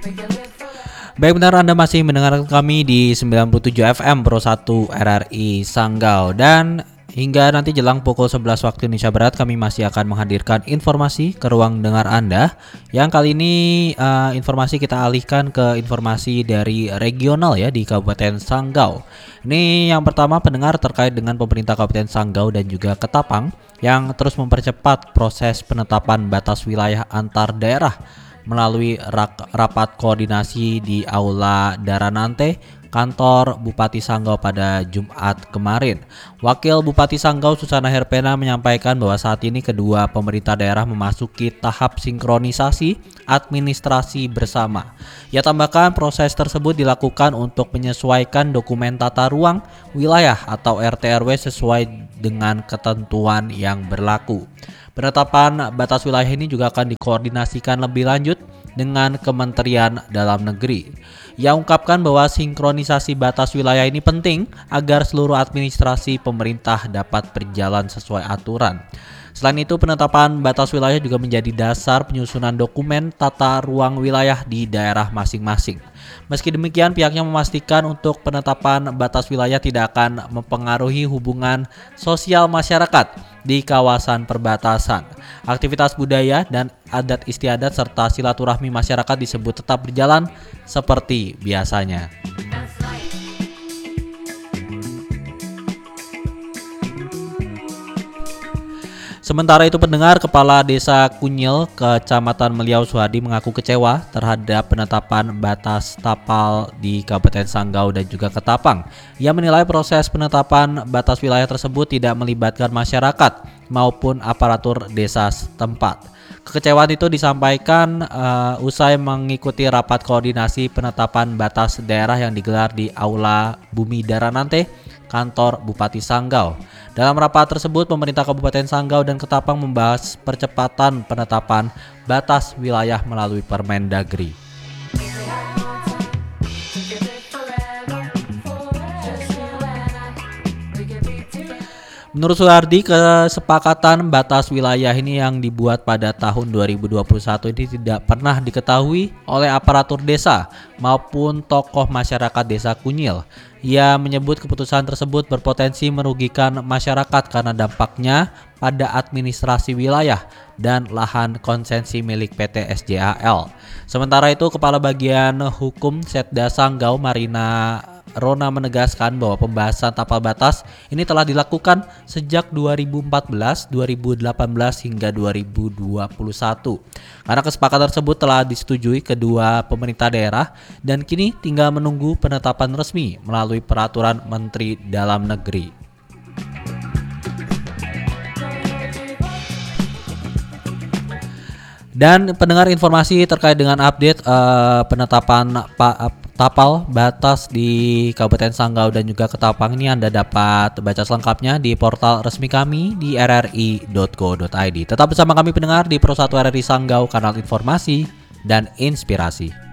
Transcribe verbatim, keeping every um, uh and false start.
Baik, benar Anda masih mendengarkan kami di sembilan puluh tujuh F M Pro satu R R I Sanggau. Dan hingga nanti jelang pukul sebelas waktu Indonesia Barat kami masih akan menghadirkan informasi ke ruang dengar Anda. Yang kali ini uh, informasi kita alihkan ke informasi dari regional ya di Kabupaten Sanggau. Ini yang pertama pendengar terkait dengan pemerintah Kabupaten Sanggau dan juga Ketapang yang terus mempercepat proses penetapan batas wilayah antar daerah melalui rak- rapat koordinasi di Aula Daranante, kantor Bupati Sanggau pada Jumat kemarin. Wakil Bupati Sanggau Susana Herpena menyampaikan bahwa saat ini kedua pemerintah daerah memasuki tahap sinkronisasi administrasi bersama. Ia tambahkan proses tersebut dilakukan untuk menyesuaikan dokumen tata ruang wilayah atau R T R W sesuai dengan ketentuan yang berlaku. Penetapan batas wilayah ini juga akan dikoordinasikan lebih lanjut dengan Kementerian Dalam Negeri. Ia ungkapkan bahwa sinkronisasi batas wilayah ini penting agar seluruh administrasi pemerintah dapat berjalan sesuai aturan. Selain itu, penetapan batas wilayah juga menjadi dasar penyusunan dokumen tata ruang wilayah di daerah masing-masing. Meski demikian, pihaknya memastikan untuk penetapan batas wilayah tidak akan mempengaruhi hubungan sosial masyarakat di kawasan perbatasan. Aktivitas budaya dan adat istiadat serta silaturahmi masyarakat disebut tetap berjalan seperti biasanya. Sementara itu pendengar, Kepala Desa Kunyil, Kecamatan Meliau Suhadi mengaku kecewa terhadap penetapan batas tapal di Kabupaten Sanggau dan juga Ketapang. Ia menilai proses penetapan batas wilayah tersebut tidak melibatkan masyarakat maupun aparatur desa setempat. Kekecewaan itu disampaikan uh, usai mengikuti rapat koordinasi penetapan batas daerah yang digelar di Aula Bumi Daranante, kantor Bupati Sanggau. Dalam rapat tersebut, pemerintah Kabupaten Sanggau dan Ketapang membahas percepatan penetapan batas wilayah melalui Permendagri. Menurut Suhardi, kesepakatan batas wilayah ini yang dibuat pada tahun dua ribu dua puluh satu ini tidak pernah diketahui oleh aparatur desa maupun tokoh masyarakat desa Kunyil. Ia menyebut keputusan tersebut berpotensi merugikan masyarakat karena dampaknya pada administrasi wilayah dan lahan konsesi milik P T S J A L. Sementara itu, Kepala Bagian Hukum Setda Sanggau Marina Rona menegaskan bahwa pembahasan tapal batas ini telah dilakukan sejak dua ribu empat belas, dua ribu delapan belas hingga dua ribu dua puluh satu. Karena kesepakatan tersebut telah disetujui kedua pemerintah daerah dan kini tinggal menunggu penetapan resmi melalui peraturan Menteri Dalam Negeri. Dan pendengar informasi terkait dengan update uh, penetapan pa, tapal batas di Kabupaten Sanggau dan juga Ketapang ini Anda dapat baca selengkapnya di portal resmi kami di r r i dot co dot i d. Tetap bersama kami pendengar di Pro satu R R I Sanggau, kanal informasi dan inspirasi.